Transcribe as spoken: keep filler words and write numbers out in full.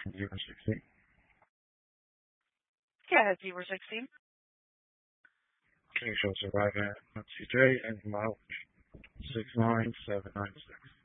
zero sixteen. Yeah, zero sixteen. King shall survive at two three and mileage six nine seven nine six.